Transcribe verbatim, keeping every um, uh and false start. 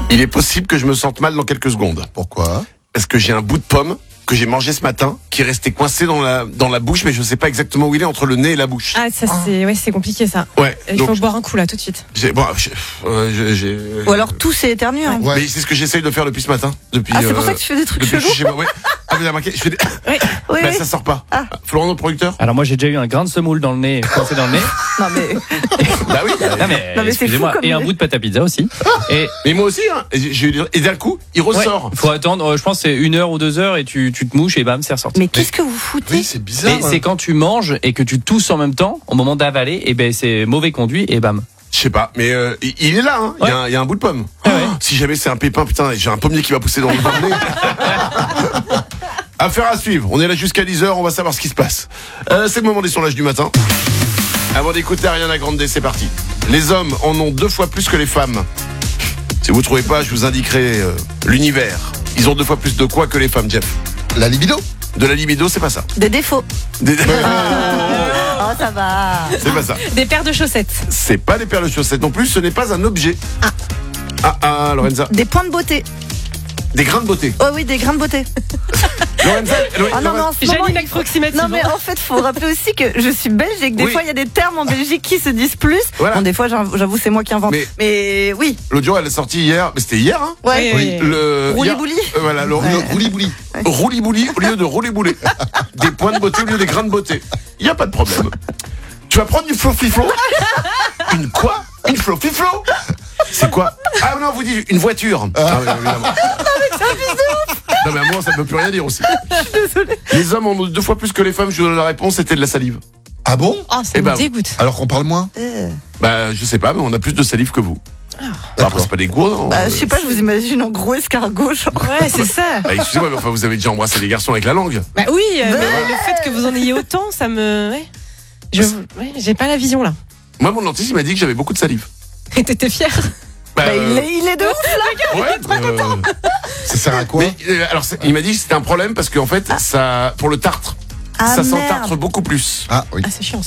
Il est possible que je me sente mal dans quelques secondes. Pourquoi? Parce que j'ai un bout de pomme que j'ai mangé ce matin, qui est resté coincé dans la, dans la bouche, mais je sais pas exactement où il est, entre le nez et la bouche. Ah, ça, c'est, ouais, c'est compliqué, ça. Ouais. Il donc, faut boire un coup, là, tout de suite. j'ai, bon, j'ai, euh, j'ai, j'ai- Ou alors tout c'est éternué. Hein. Ouais. Mais c'est ce que j'essaye de faire depuis ce matin. Depuis, Ah, c'est pour euh, ça que tu fais des trucs depuis que je chelous. suis chez moi. Ouais. Ah, vous avez remarqué, je fais des... Oui. Oui, bah, oui. ça sort pas. Ah. Florent, notre producteur? Alors moi j'ai déjà eu un grain de semoule dans le nez, coincé dans le nez. Non mais Bah oui. Non mais, Non, mais c'est excusez-moi, fou comme et un idée. bout de pâte à pizza aussi. Et Mais moi aussi, hein. Et, j'ai eu- et d'un coup, il ressort. ouais, faut attendre, euh, je pense que c'est une heure ou deux heures et tu, tu te mouches et bam, c'est ressorti. mais qu'est-ce que vous foutez? Oui, c'est bizarre. Et c'est quand tu manges et que tu tousses en même temps, au moment d'avaler, et ben c'est mauvais conduit et bam. Je sais pas, mais euh, il- il est là, hein. Il y a Ouais. un- il y, a un bout de pomme. Ah ouais. Oh, si jamais c'est un pépin, putain, j'ai un pommier qui va pousser dans le nez. Affaire à suivre. On est là jusqu'à dix heures, on va savoir ce qui se passe. Euh, c'est le moment des sondages du matin. Avant d'écouter Ariana Grande, c'est parti. Les hommes en ont deux fois plus que les femmes. Si vous trouvez pas, je vous indiquerai euh, l'univers. Ils ont deux fois plus de quoi que les femmes, Jeff? La libido? De la libido, c'est pas ça. Des défauts. Des- Oh ça va. c'est pas ça. Des paires de chaussettes. C'est pas des paires de chaussettes non plus, ce n'est pas un objet. Ah. Ah, ah, Lorenza. Des points de beauté. Des grains de beauté. Oh oui, des grains de beauté. Lorenza, Lo- Ah non, mais en ce moment, Janine il- approximative. Non mais en fait, faut rappeler aussi que je suis belge et que des Oui. fois il y a des termes en Belgique qui se disent plus. Voilà. Bon, des fois, j'avoue, j'avoue, c'est moi qui invente. Mais- Mais, oui, L'audio, elle est sortie hier, mais c'était hier, hein. ouais. Oui, oui. Le Rouli-bouli. hier- euh, Voilà, le, Le rouli-bouli. le rouli-bouli au lieu de rouler-boulet. Des points de beauté au lieu des grains de beauté. Il y a pas de problème. Tu vas prendre du flofiflo? Une quoi? Une flofiflo? C'est quoi? Ah non, vous dites une voiture. Ah oui, évidemment. Non mais à moi, ça ne peut plus rien dire aussi. Les hommes en ont deux fois plus que les femmes. Je vous donne la réponse, c'était de la salive. Ah bon? Oh, ça Eh me ben, dégoûte. Alors qu'on parle moins? Euh, Bah, je sais pas, mais on a plus de salive que vous. Bah, après, c'est pas des gourdes. hein. bah, je sais pas, je vous imagine en gros escargot. Genre. Ouais, c'est ça. Bah, excusez-moi, mais enfin, vous avez déjà embrassé les garçons avec la langue. Bah oui, euh, mais le fait que vous en ayez autant, ça me. Ouais. Je... ouais, j'ai pas la vision là. Moi, mon dentiste, il m'a dit que j'avais beaucoup de salive. Et t'étais fière? Bah, Bah, euh, il, est, il est de ouf. ouais, euh, Ça sert à quoi? mais, euh, alors, c'est- il m'a dit que c'était un problème parce qu'en fait, ça, pour le tartre, Ah, ça merde. s'entartre beaucoup plus. Ah oui. Ah, c'est chiant.